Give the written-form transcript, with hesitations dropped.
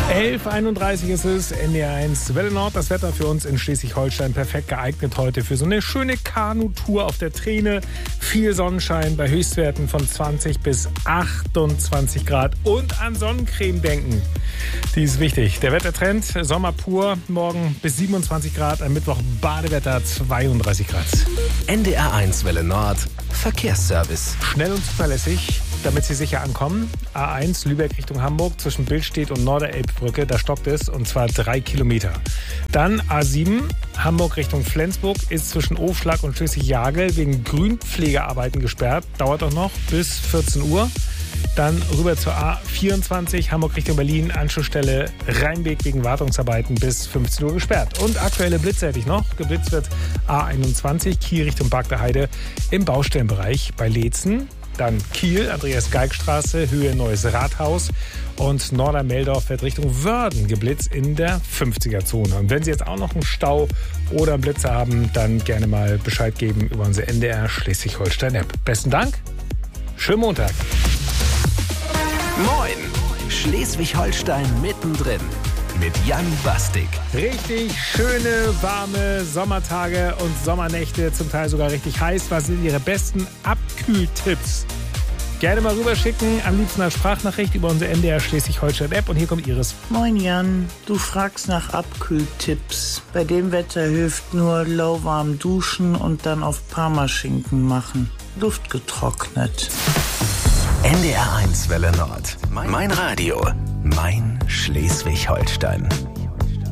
11:31 ist es, NDR1 Welle Nord. Das Wetter für uns in Schleswig-Holstein perfekt geeignet heute für so eine schöne Kanutour auf der Treene. Viel Sonnenschein bei Höchstwerten von 20 bis 28 Grad. Und an Sonnencreme denken. Die ist wichtig. Der Wettertrend, Sommer pur, morgen bis 27 Grad, am Mittwoch Badewetter 32 Grad. NDR1 Welle Nord, Verkehrsservice. Schnell und zuverlässig, damit Sie sicher ankommen. A1 Lübeck Richtung Hamburg zwischen Billstedt und Norderelbbrücke, da stoppt es, und zwar 3 Kilometer. Dann A7 Hamburg Richtung Flensburg ist zwischen Ofschlag und Schleswig-Jagel wegen Grünpflegearbeiten gesperrt, dauert auch noch bis 14 Uhr. Dann rüber zur A24 Hamburg Richtung Berlin, Anschlussstelle Rheinweg wegen Wartungsarbeiten bis 15 Uhr gesperrt. Und aktuelle Blitze hätte ich noch. Geblitzt wird A21 Kiel Richtung Park der Heide im Baustellenbereich bei Leetzen. Dann Kiel, Andreas-Geig-Straße, Höhe Neues Rathaus. Und Nordermeldorf wird Richtung Wörden geblitzt in der 50er-Zone. Und wenn Sie jetzt auch noch einen Stau oder einen Blitzer haben, dann gerne mal Bescheid geben über unsere NDR Schleswig-Holstein-App. Besten Dank, schönen Montag. Moin, Schleswig-Holstein mittendrin mit Jan Bastik. Richtig schöne, warme Sommertage und Sommernächte, zum Teil sogar richtig heiß. Was sind Ihre besten Abkühltipps? Gerne mal rüberschicken, am liebsten als Sprachnachricht über unsere NDR Schleswig-Holstein-App. Und hier kommt Iris. Moin Jan, du fragst nach Abkühltipps. Bei dem Wetter hilft nur lauwarm duschen und dann auf Parmaschinken machen. Luftgetrocknet. NDR1 Welle Nord. Mein Radio. Mein Schleswig-Holstein.